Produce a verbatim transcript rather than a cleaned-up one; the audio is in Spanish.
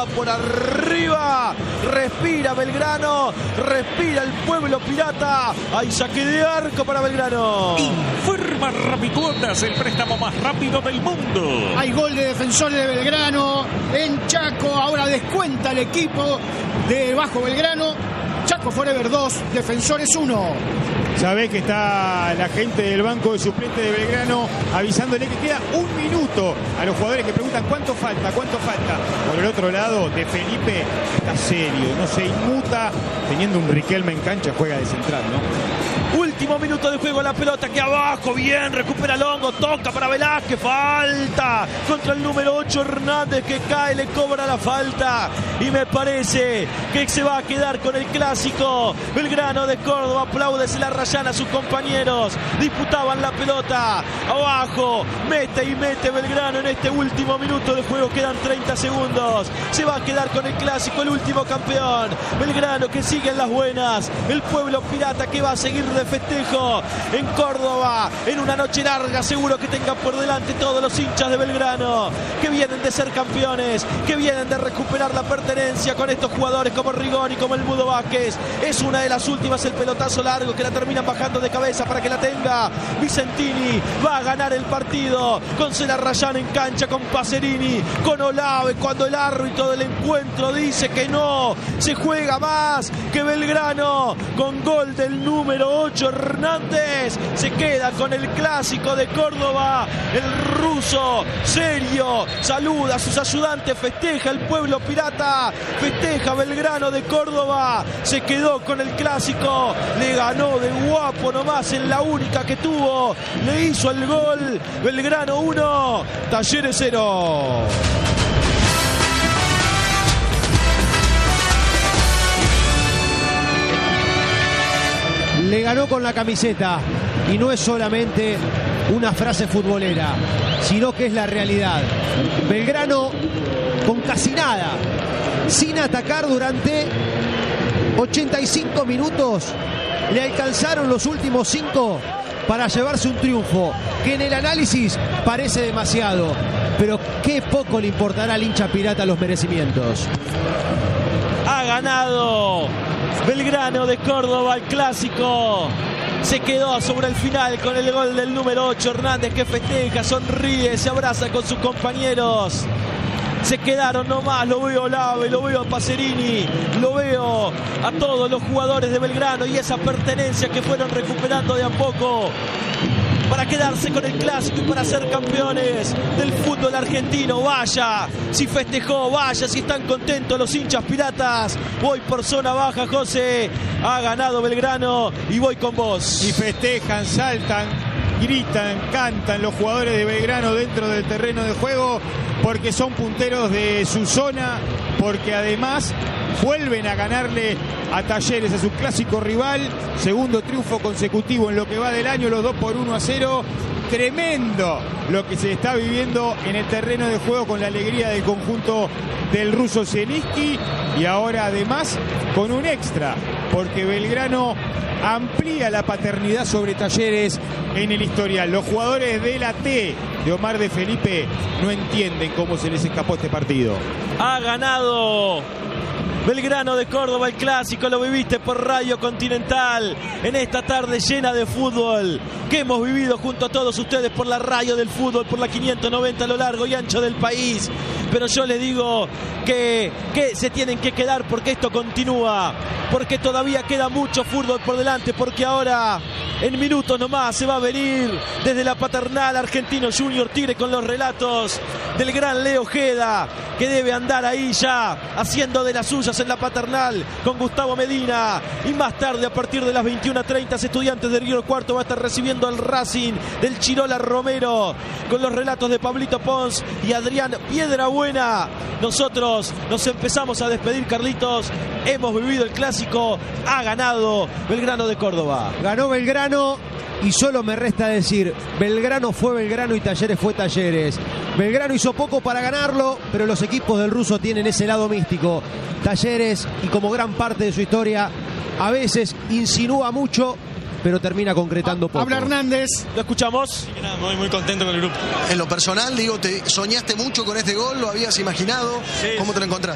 por arriba. Respira Belgrano, respira el pueblo pirata. Hay saque de arco para Belgrano. Informa Rapicuotas, el préstamo más rápido del mundo. Hay gol de Defensores de Belgrano en Chaco. Ahora descuenta el equipo de Bajo Belgrano. Chaco Forever dos, Defensores uno. Sabés que está la gente del banco de suplentes de Belgrano avisándole que queda un minuto a los jugadores que preguntan cuánto falta, cuánto falta. Por el otro lado, De Felipe está serio, no se inmuta, teniendo un Riquelme en cancha, juega de central, ¿no? Último minuto de juego, la pelota aquí abajo, bien, recupera Longo, toca para Velázquez, falta contra el número ocho Hernández, que cae, le cobra la falta y me parece que se va a quedar con el clásico. Belgrano de Córdoba, apláudese la Rayana a sus compañeros, disputaban la pelota, abajo, mete y mete Belgrano en este último minuto de juego, quedan treinta segundos, se va a quedar con el clásico, el último campeón. Belgrano que sigue en las buenas, el pueblo pirata que va a seguir de festejo en Córdoba, en una noche larga, seguro que tengan por delante todos los hinchas de Belgrano, que vienen de ser campeones, que vienen de recuperar la pertenencia con estos jugadores como Rigoni, como el Mudo Vázquez. Es una de las últimas, el pelotazo largo que la terminan bajando de cabeza para que la tenga Vicentini. Va a ganar el partido con Celarrayán en cancha, con Pacerini, con Olave, cuando el árbitro del encuentro dice que no se juega más, que Belgrano con gol del número ocho Hernández se queda con el clásico de Córdoba. El ruso serio saluda a sus ayudantes, festeja el pueblo pirata, festeja Belgrano de Córdoba, se quedó con el clásico, le ganó de guapo nomás en la única que tuvo, le hizo el gol. Belgrano uno, Talleres cero. Le ganó con la camiseta y no es solamente una frase futbolera, sino que es la realidad. Belgrano con casi nada, sin atacar durante ochenta y cinco minutos, le alcanzaron los últimos cinco para llevarse un triunfo que en el análisis parece demasiado, pero qué poco le importará al hincha pirata los merecimientos. Ha ganado Belgrano de Córdoba el clásico. Se quedó sobre el final con el gol del número ocho Hernández, que festeja, sonríe, se abraza con sus compañeros. Se quedaron nomás, lo veo a Olave, lo veo a Pacerini, lo veo a todos los jugadores de Belgrano y esa pertenencia que fueron recuperando de a poco para quedarse con el clásico y para ser campeones del fútbol argentino. Vaya, si festejó, vaya, si están contentos los hinchas piratas. Voy por zona baja, José. Ha ganado Belgrano y voy con vos. Y festejan, saltan, gritan, cantan los jugadores de Belgrano dentro del terreno de juego, porque son punteros de su zona, porque además vuelven a ganarle a Talleres, a su clásico rival. Segundo triunfo consecutivo en lo que va del año, los dos por uno a cero. Tremendo lo que se está viviendo en el terreno de juego, con la alegría del conjunto del ruso Zielinski, y ahora además con un extra, porque Belgrano amplía la paternidad sobre Talleres en el historial. Los jugadores de la T de Omar de Felipe no entienden cómo se les escapó este partido. Ha ganado Belgrano de Córdoba el clásico, lo viviste por Radio Continental en esta tarde llena de fútbol que hemos vivido junto a todos ustedes por la radio del fútbol, por la quinientos noventa a lo largo y ancho del país. Pero yo les digo que, que se tienen que quedar porque esto continúa, porque todavía queda mucho fútbol por delante, porque ahora en minutos nomás se va a venir desde la paternal Argentino Junior Tigre con los relatos del gran Leo Ojeda, que debe andar ahí ya haciendo de las suyas en la paternal con Gustavo Medina, y más tarde a partir de las veintiuna treinta Estudiantes de Río Cuarto va a estar recibiendo al Racing del Chirola Romero con los relatos de Pablito Pons y Adrián Piedrabuena. Nosotros nos empezamos a despedir, Carlitos. Hemos vivido el clásico, ha ganado Belgrano de Córdoba. Ganó Belgrano y solo me resta decir, Belgrano fue Belgrano y Talleres fue Talleres. Belgrano hizo poco para ganarlo, pero los equipos del ruso tienen ese lado místico. Talleres, y como gran parte de su historia, a veces insinúa mucho, pero termina concretando poco. Habla Hernández. Lo escuchamos. Nada, muy, muy contento con el grupo. En lo personal, digo, te soñaste mucho con este gol, lo habías imaginado. Sí. ¿Cómo te lo encontraste?